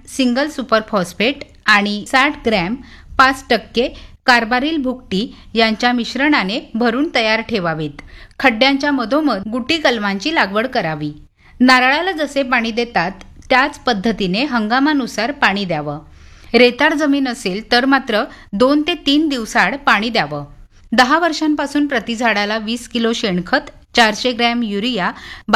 Single super phosphate आणि 60 gram 5% carbaryl भुकटी यांच्या मिश्रणाने भरून तयार ठेवावेत. खड्ड्यांच्या मधोमध गुटी कलमांची लागवड करावी. नारळाला जसे पाणी देतात त्याच पद्धतीने हंगामानुसार पाणी द्यावं. रेताड जमीन असेल तर मात्र 2 ते 3 दिवसाआड पाणी द्यावं. 10 वर्षांपासून प्रति झाडाला 20 किलो शेणखत, 400 gram urea,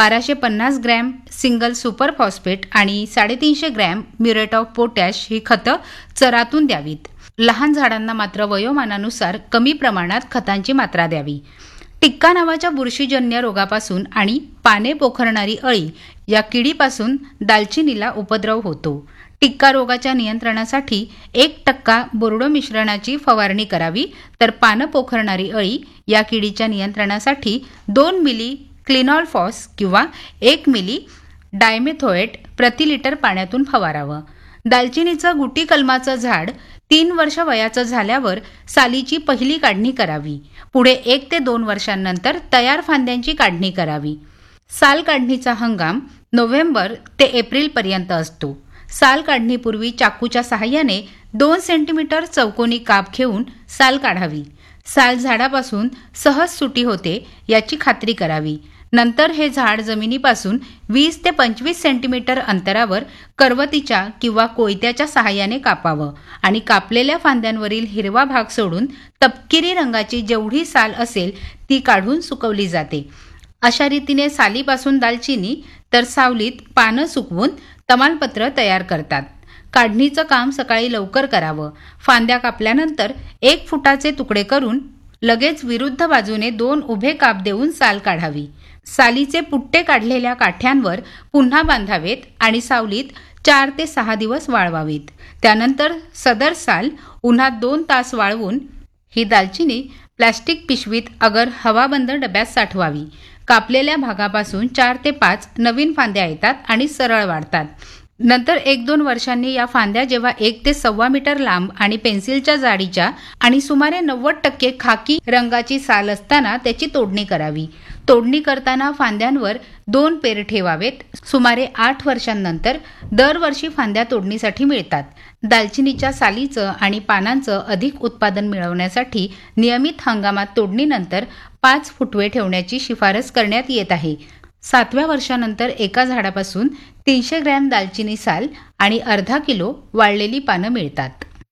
1250 gram single super phosphate आणि 350 ग्रॅम म्युरेट ऑफ पोटॅश ही खतं चरातून द्यावीत. लहान झाडांना मात्र वयोमानानुसार कमी प्रमाणात खतांची मात्रा द्यावी. टिक्का नावाच्या बुरशीजन्य रोगापासून आणि पाने पोखरणारी अळी या किडीपासून दालचिनीला उपद्रव होतो. टिक्का रोगाच्या नियंत्रणासाठी 1% बोर्डो मिश्रणाची फवारणी करावी, तर पानं पोखरणारी अळी या किडीच्या नियंत्रणासाठी 2 मिली क्लिनॉलफॉस किंवा 1 मिली डायमेथोएट प्रति लिटर पाण्यातून फवारावं. दालचिनीचं गुटी कलमाचं झाड 3 वर्ष वयाचं झाल्यावर सालीची पहिली काढणी करावी. पुढे 1 ते 2 वर्षांनंतर तयार फांद्यांची काढणी करावी. साल काढणीचा हंगाम नोव्हेंबर ते एप्रिलपर्यंत असतो. साल काढणीपूर्वी चाकूच्या सहाय्याने 2 सेंटीमीटर चौकोनी काप घेऊन साल काढावी. साल झाडापासून सहज सुटी होते याची खात्री करावी. नंतर हे झाड जमिनीपासून 20 ते 25 सेंटीमीटर अंतरावर करवतीच्या किंवा कोयत्याच्या सहाय्याने कापावं आणि कापलेल्या फांद्यांवरील हिरवा भाग सोडून तपकिरी रंगाची जेवढी साल असेल ती काढून सुकवली जाते. अशा रीतीने सालीपासून दालचिनी तर सावलीत पानं सुकवून तमालपत्र तयार करतात. काढणीचं काम सकाळी लवकर करावं. फांद्या कापल्यानंतर 1 फुटाचे तुकडे करून लगेच विरुद्ध बाजूने 2 उभे काप देऊन साल काढावी. सालीचे पुट्टे काढलेल्या काठ्यांवर पुन्हा बांधावेत आणि सावलीत 4 ते 6 दिवस वाळवावीत. त्यानंतर सदर साल उन्हात 2 तास वाळवून ही दालचिनी प्लॅस्टिक पिशवीत अगर हवाबंद डब्यात साठवावी. कापलेल्या भागापासून 4 ते 5 नवीन फांद्या येतात आणि सरळ वाढतात. नंतर 1-2 वर्षांनी या फांद्या जेव्हा 1 ते 1.25 मीटर लांब आणि पेन्सिलच्या जाडीच्या आणि सुमारे 90% खाकी रंगाची साल असताना त्याची तोडणी करावी. तोडणी करताना फांद्यांवर 2 पेर ठेवावेत. सुमारे 8 वर्षांनंतर दरवर्षी फांद्या तोडणीसाठी मिळतात. दालचिनीच्या सालीचं आणि पानांचं अधिक उत्पादन मिळवण्यासाठी नियमित हंगामात तोडणीनंतर 5 फुटवे ठेवण्याची शिफारस करण्यात येत आहे. 7व्या वर्षानंतर एका झाडापासून 300 ग्रॅम दालचिनी साल आणि अर्धा किलो वाळलेली पानं मिळतात.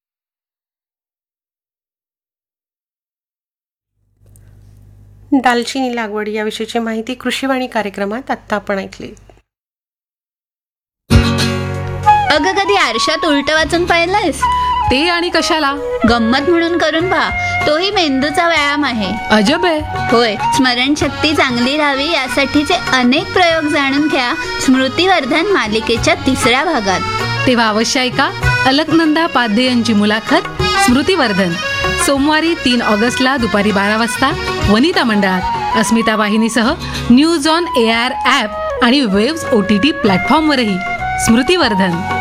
दालचिनी लागवड याविषयीची माहिती कृषीवाणी कार्यक्रमात आत्ता आपण ऐकली. अगं कधी आरशात उलट वाचून पाहिलंयस? ते आणि कशाला? गंमत म्हणून करून पहा. तोही मेंदूचा व्यायाम आहे. अजब आहे. होय, स्मरणशक्ती चांगली राहावी यासाठीचे अनेक प्रयोग जाणून घ्या स्मृतिवर्धन मालिकेच्या 3ऱ्या भागात. तेव्हा अवश्य ऐका अलकनंदा पाध्ये यांची मुलाखत स्मृतिवर्धन, सोमवारी 3 ऑगस्टला दुपारी 12 वाजता वनिता मंडळात. अस्मिता वाहिनीसह न्यूज ऑन AIR ॲप आणि वेव्स OTT प्लॅटफॉर्मवरही. स्मृतिवर्धन.